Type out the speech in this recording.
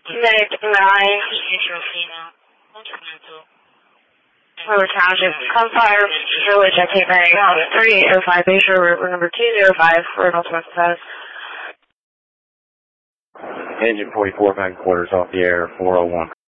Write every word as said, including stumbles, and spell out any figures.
Medic nine. River Township, Campfire Village, I K bearing thirty-eight oh five, Bayshore River number two zero five, for northwest status. Engine forty-four, back quarters off the air, four oh one.